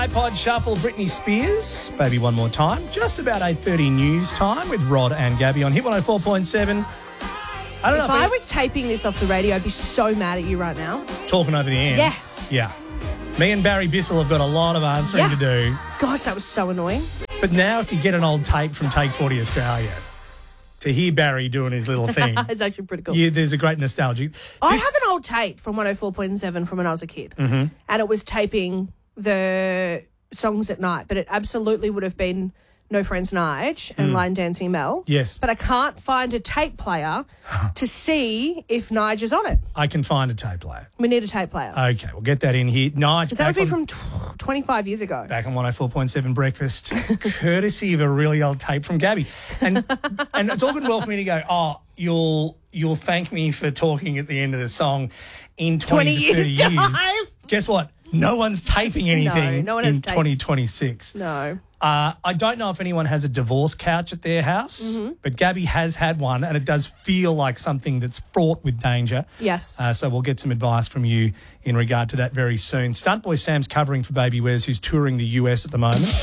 iPod Shuffle, Britney Spears, Baby One More Time. Just about 8:30 news time with Rod and Gabby on Hit 104.7. I don't know If I was taping this off the radio, I'd be so mad at you right now. talking over the end. Yeah. Yeah. Me and Barry Bissell have got a lot of answering to do. Gosh, that was so annoying. But now if you get an old tape from Take 40 Australia, to hear Barry doing his little thing, It's actually pretty cool. yeah, there's a great nostalgia. I have an old tape from 104.7 from when I was a kid. Mm-hmm. And it was taping the songs at night, but it absolutely would have been No Friends Nige and Line Dancing Mel. Yes. But I can't find a tape player to see if Nige is on it. I can find a tape player. We need a tape player. Okay, we'll get that in here. Nige, Because that would be from 25 years ago. back on 104.7 Breakfast, courtesy of a really old tape from Gabby. And it's all good and well for me to go, oh, you'll thank me for talking at the end of the song in 20 to 30 years' time. Guess what? No one's taping anything no one has in tapes. 2026. No. I don't know if anyone has a divorce couch at their house, but Gabby has had one, and it does feel like something that's fraught with danger. Yes. So we'll get some advice from you in regard to that very soon. Stunt Boy Sam's covering for Baby Wes, who's touring the US at the moment.